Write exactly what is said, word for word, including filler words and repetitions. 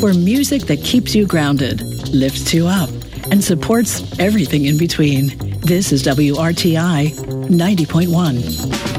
for music that keeps you grounded, lifts you up, and supports everything in between. This is W R T I ninety point one.